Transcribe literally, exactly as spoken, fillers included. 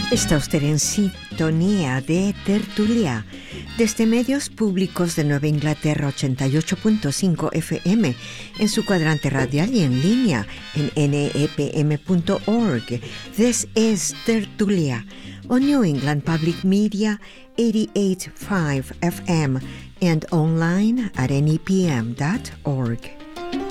Está usted en sintonía de Tertulia desde medios públicos de Nueva Inglaterra ochenta y ocho punto cinco F M en su cuadrante radial y en línea en N E P M punto org. This is Tertulia on New England Public Media eighty-eight point five F M and online at N E P M dot org.